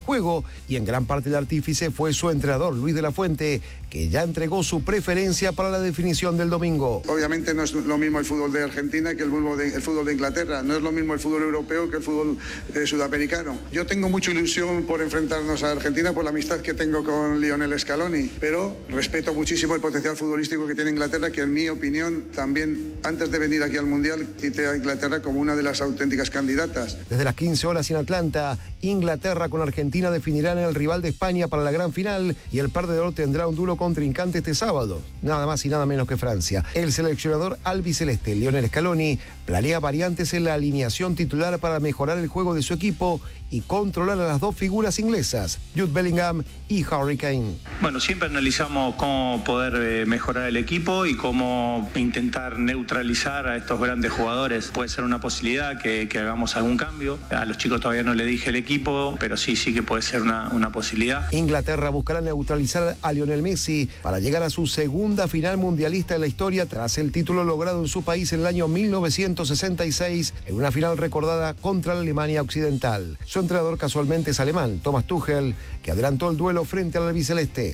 juego, y en gran parte el artífice fue su entrenador, Luis de la Fuente, que ya entregó su preferencia para la definición del domingo. Obviamente no es lo mismo el fútbol de Argentina que el fútbol de Inglaterra, no es lo mismo el fútbol europeo que el fútbol sudamericano. Yo tengo mucha ilusión por enfrentarnos a Argentina por la amistad que tengo con Lionel Scaloni, pero respeto muchísimo el potencial futbolístico que tiene Inglaterra, que en mi opinión también antes de venir aquí al Mundial cité a Inglaterra como una de las auténticas candidatas. Desde las 15 horas en Atlanta, Inglaterra con Argentina definirán el rival de España para la gran final, y el perdedor tendrá un duro contrincante este sábado, nada más y nada menos que Francia. El seleccionador albiceleste, Lionel Scaloni, planea variantes en la alineación titular para mejorar el juego de su equipo y controlar a las dos figuras inglesas, Jude Bellingham y Harry Kane. Bueno, siempre analizamos cómo poder mejorar el equipo y cómo intentar neutralizar a estos grandes jugadores. Puede ser una posibilidad que hagamos algún cambio. A los chicos todavía no le dije el equipo, pero sí que puede ser una posibilidad. Inglaterra buscará neutralizar a Lionel Messi para llegar a su segunda final mundialista en la historia tras el título logrado en su país en el año 1966 en una final recordada contra la Alemania Occidental. Su entrenador casualmente es alemán, Thomas Tuchel, que adelantó el duelo frente al albiceleste.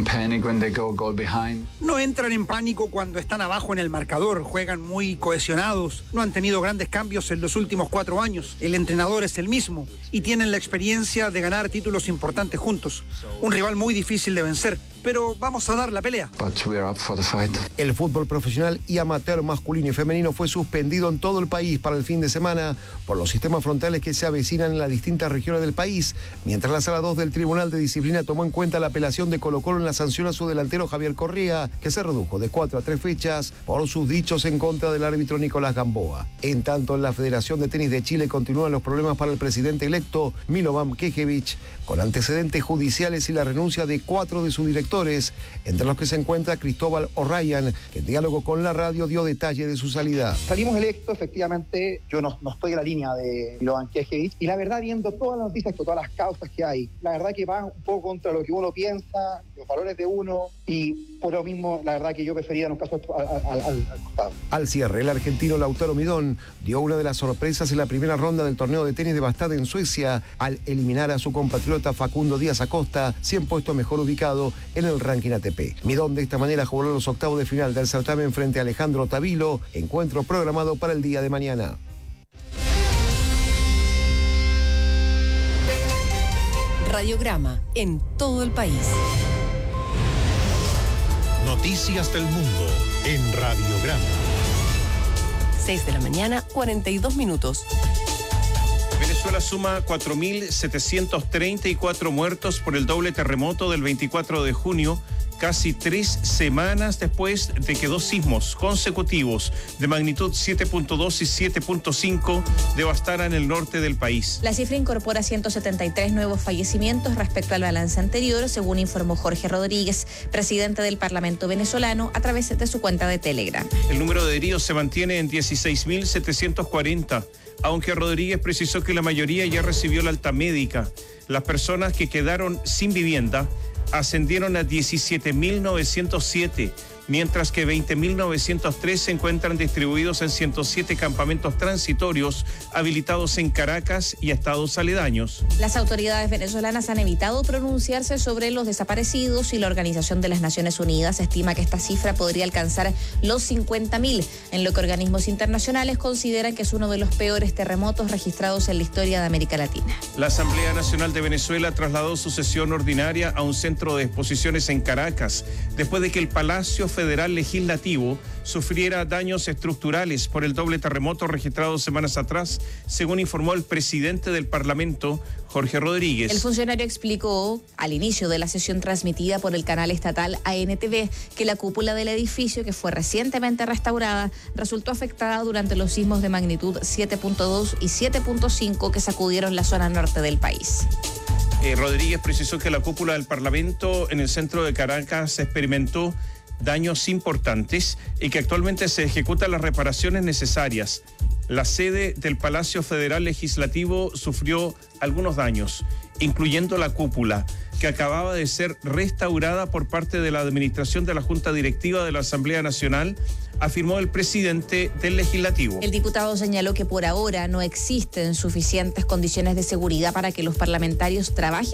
No entran en pánico cuando están abajo en el marcador, juegan muy cohesionados, no han tenido grandes cambios en los últimos 4 años, el entrenador es el mismo y tienen la experiencia de ganar títulos importantes juntos. Un rival muy difícil de vencer, pero vamos a dar la pelea. El fútbol profesional y amateur masculino y femenino fue suspendido en todo el país para el fin de semana por los sistemas frontales que se avecinan en las distintas regiones del país, mientras la Sala 2 del Tribunal de Disciplina tomó en cuenta la apelación de Colo-Colo en la sanción a su delantero Javier Correa, que se redujo de 4 a 3 fechas por sus dichos en contra del árbitro Nicolás Gamboa. En tanto, en la Federación de Tenis de Chile continúan los problemas para el presidente electo, Milovan Kekevich, con antecedentes judiciales y la renuncia de 4 de sus directores, entre los que se encuentra Cristóbal O'Ryan, que en diálogo con la radio dio detalle de su salida. Salimos electos, efectivamente, yo no estoy en la línea de Milovan Kekevich, y la verdad, viendo todas las noticias, todas las causas que hay, la verdad que va un poco contra lo que uno piensa, los valores de uno, y por lo mismo, la verdad que yo prefería en un caso al costado. Al cierre, el argentino Lautaro Midón dio una de las sorpresas en la primera ronda del torneo de tenis de Bastad en Suecia, al eliminar a su compatriota Facundo Díaz Acosta, 100 puestos mejor ubicado en el ranking ATP. Midón de esta manera jugó los octavos de final del certamen frente a Alejandro Tavilo, encuentro programado para el día de mañana. Radiograma en todo el país. Noticias del mundo en Radiograma. 6 de la mañana, 42 minutos. Venezuela suma 4.734 muertos por el doble terremoto del 24 de junio, casi 3 semanas después de que 2 sismos consecutivos de magnitud 7.2 y 7.5 devastaran el norte del país. La cifra incorpora 173 nuevos fallecimientos respecto al balance anterior, según informó Jorge Rodríguez, presidente del Parlamento venezolano, a través de su cuenta de Telegram. El número de heridos se mantiene en 16.740, aunque Rodríguez precisó que la mayoría ya recibió la alta médica. Las personas que quedaron sin vivienda ascendieron a 17.907, mientras que 20.903 se encuentran distribuidos en 107 campamentos transitorios habilitados en Caracas y estados aledaños. Las autoridades venezolanas han evitado pronunciarse sobre los desaparecidos y la Organización de las Naciones Unidas estima que esta cifra podría alcanzar los 50.000, en lo que organismos internacionales consideran que es uno de los peores terremotos registrados en la historia de América Latina. La Asamblea Nacional de Venezuela trasladó su sesión ordinaria a un centro de exposiciones en Caracas, después de que el Palacio Federal Legislativo sufriera daños estructurales por el doble terremoto registrado semanas atrás, según informó el presidente del Parlamento, Jorge Rodríguez. El funcionario explicó al inicio de la sesión transmitida por el canal estatal ANTV que la cúpula del edificio, que fue recientemente restaurada, resultó afectada durante los sismos de magnitud 7.2 y 7.5 que sacudieron la zona norte del país. Rodríguez precisó que la cúpula del Parlamento en el centro de Caracas experimentó daños importantes y que actualmente se ejecutan las reparaciones necesarias. La sede del Palacio Federal Legislativo sufrió algunos daños, incluyendo la cúpula, que acababa de ser restaurada por parte de la administración de la Junta Directiva de la Asamblea Nacional, afirmó el presidente del Legislativo. El diputado señaló que por ahora no existen suficientes condiciones de seguridad para que los parlamentarios trabajen